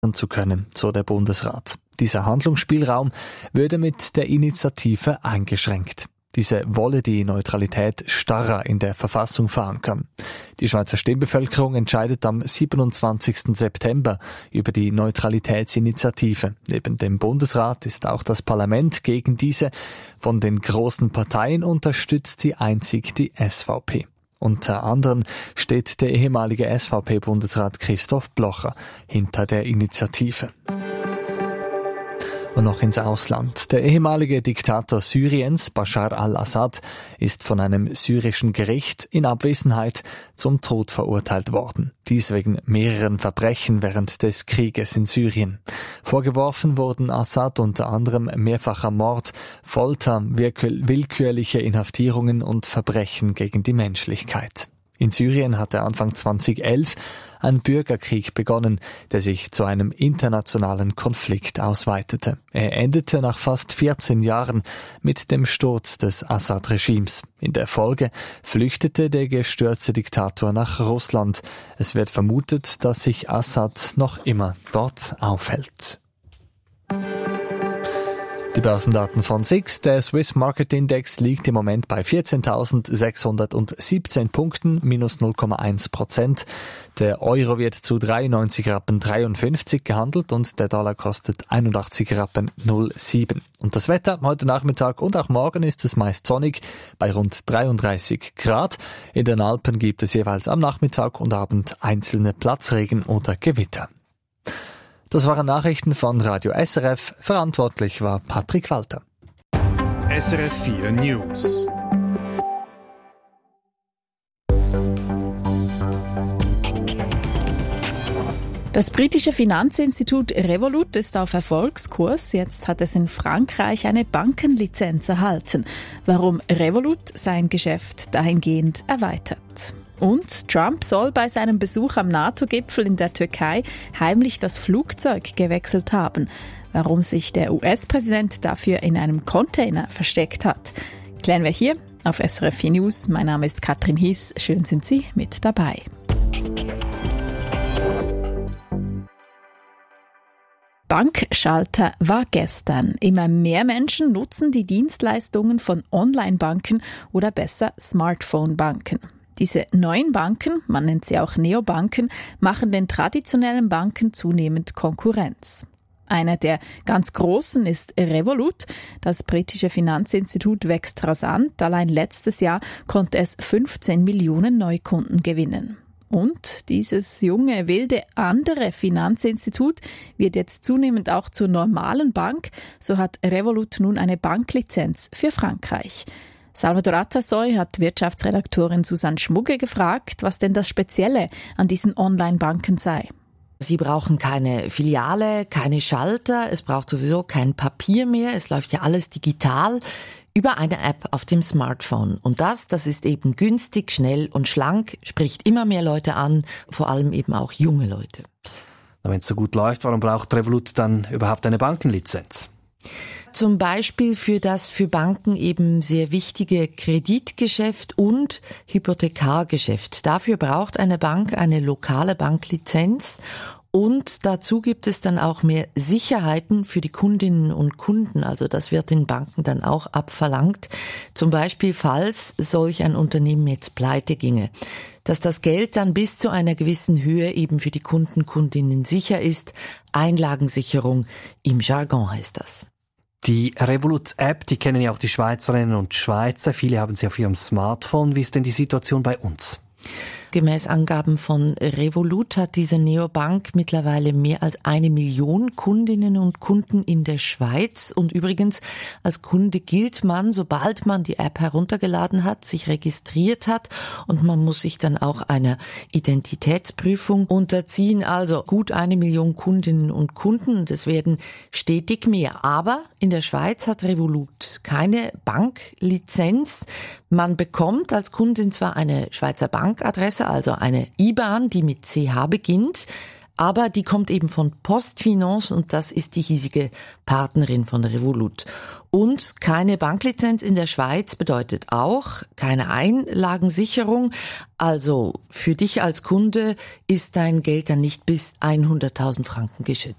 zu können, so der Bundesrat. Dieser Handlungsspielraum würde mit der Initiative eingeschränkt. Diese wolle die Neutralität starrer in der Verfassung verankern. Die Schweizer Stimmbevölkerung entscheidet am 27. September über die Neutralitätsinitiative. Neben dem Bundesrat ist auch das Parlament gegen diese. Von den großen Parteien unterstützt sie einzig die SVP. Unter anderem steht der ehemalige SVP-Bundesrat Christoph Blocher hinter der Initiative. Und noch ins Ausland. Der ehemalige Diktator Syriens, Bashar al-Assad, ist von einem syrischen Gericht in Abwesenheit zum Tod verurteilt worden. Dies wegen mehreren Verbrechen während des Krieges in Syrien. Vorgeworfen wurden Assad unter anderem mehrfacher Mord, Folter, willkürliche Inhaftierungen und Verbrechen gegen die Menschlichkeit. In Syrien hatte Anfang 2011 ein Bürgerkrieg begonnen, der sich zu einem internationalen Konflikt ausweitete. Er endete nach fast 14 Jahren mit dem Sturz des Assad-Regimes. In der Folge flüchtete der gestürzte Diktator nach Russland. Es wird vermutet, dass sich Assad noch immer dort aufhält. Die Börsendaten von SIX. Der Swiss Market Index liegt im Moment bei 14.617 Punkten, minus 0,1%. Der Euro wird zu 93,53 Rappen gehandelt und der Dollar kostet 81,07 Rappen. Und das Wetter heute Nachmittag und auch morgen ist es meist sonnig bei rund 33 Grad. In den Alpen gibt es jeweils am Nachmittag und Abend einzelne Platzregen oder Gewitter. Das waren Nachrichten von Radio SRF. Verantwortlich war Patrick Walter. SRF 4 News. Das britische Finanzinstitut Revolut ist auf Erfolgskurs. Jetzt hat es in Frankreich eine Bankenlizenz erhalten. Warum Revolut sein Geschäft dahingehend erweitert. Und Trump soll bei seinem Besuch am NATO-Gipfel in der Türkei heimlich das Flugzeug gewechselt haben. Warum sich der US-Präsident dafür in einem Container versteckt hat, klären wir hier auf SRF 4 News. Mein Name ist Katrin Hies. Schön sind Sie mit dabei. Bankschalter war gestern. Immer mehr Menschen nutzen die Dienstleistungen von Online-Banken oder besser Smartphone-Banken. Diese neuen Banken, man nennt sie auch Neobanken, machen den traditionellen Banken zunehmend Konkurrenz. Einer der ganz großen ist Revolut. Das britische Finanzinstitut wächst rasant. Allein letztes Jahr konnte es 15 Millionen Neukunden gewinnen. Und dieses junge, wilde, andere Finanzinstitut wird jetzt zunehmend auch zur normalen Bank. So hat Revolut nun eine Banklizenz für Frankreich. Salvador Atasoy hat Wirtschaftsredaktorin Susanne Schmugge gefragt, was denn das Spezielle an diesen Online-Banken sei. Sie brauchen keine Filiale, keine Schalter, es braucht sowieso kein Papier mehr, es läuft ja alles digital über eine App auf dem Smartphone. Und das ist eben günstig, schnell und schlank, spricht immer mehr Leute an, vor allem eben auch junge Leute. Wenn es so gut läuft, warum braucht Revolut dann überhaupt eine Bankenlizenz? Zum Beispiel für das für Banken eben sehr wichtige Kreditgeschäft und Hypothekargeschäft. Dafür braucht eine Bank eine lokale Banklizenz. Und dazu gibt es dann auch mehr Sicherheiten für die Kundinnen und Kunden. Also das wird den Banken dann auch abverlangt. Zum Beispiel, falls solch ein Unternehmen jetzt pleite ginge. Dass das Geld dann bis zu einer gewissen Höhe eben für die Kundinnen sicher ist. Einlagensicherung im Jargon heißt das. Die Revolut-App, die kennen ja auch die Schweizerinnen und Schweizer. Viele haben sie auf ihrem Smartphone. Wie ist denn die Situation bei uns? Gemäß Angaben von Revolut hat diese Neobank mittlerweile mehr als 1 Million Kundinnen und Kunden in der Schweiz. Und übrigens, als Kunde gilt man, sobald man die App heruntergeladen hat, sich registriert hat, und man muss sich dann auch einer Identitätsprüfung unterziehen. Also gut 1 Million Kundinnen und Kunden, und es werden stetig mehr. Aber in der Schweiz hat Revolut keine Banklizenz. Man bekommt als Kundin zwar eine Schweizer Bankadresse, also eine IBAN, die mit CH beginnt, aber die kommt eben von Postfinance, und das ist die hiesige Partnerin von Revolut. Und keine Banklizenz in der Schweiz bedeutet auch keine Einlagensicherung. Also für dich als Kunde ist dein Geld dann nicht bis 100.000 Franken geschützt.